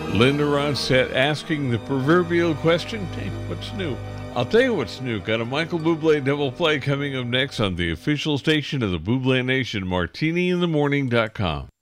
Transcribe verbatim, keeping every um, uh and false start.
Linda Ronstadt asking the proverbial question, hey, what's new? I'll tell you what's new. Got a Michael Bublé double play coming up next on the official station of the Bublé Nation, martini in the morning dot com.